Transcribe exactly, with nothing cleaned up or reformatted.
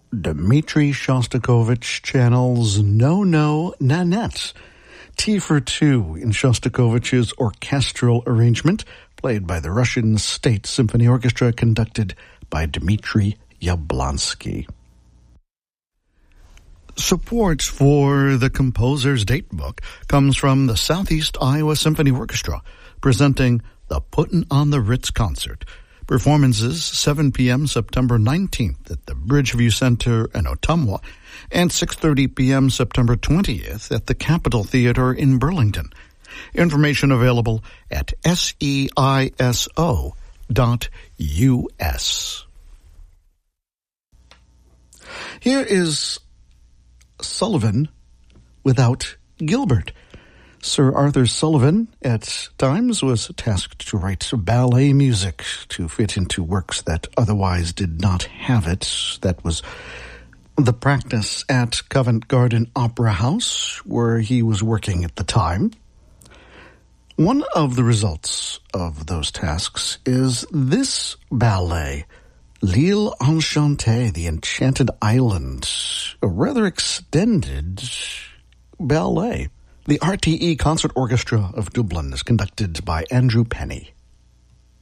Dmitri Shostakovich channels No No Nanette, T for Two in Shostakovich's orchestral arrangement, played by the Russian State Symphony Orchestra, conducted by Dmitry Yablonsky. Support for the Composer's Datebook comes from the Southeast Iowa Symphony Orchestra, presenting the Puttin' on the Ritz concert. Performances seven p.m. September nineteenth at the Bridgeview Center in Ottumwa and six thirty p.m. September twentieth at the Capitol Theater in Burlington. Information available at seiso dot u s. Here is Sullivan without Gilbert. Sir Arthur Sullivan, at times, was tasked to write ballet music to fit into works that otherwise did not have it. That was the practice at Covent Garden Opera House, where he was working at the time. One of the results of those tasks is this ballet, L'Île Enchantée, the Enchanted Island, a rather extended ballet. The R T E Concert Orchestra of Dublin is conducted by Andrew Penny.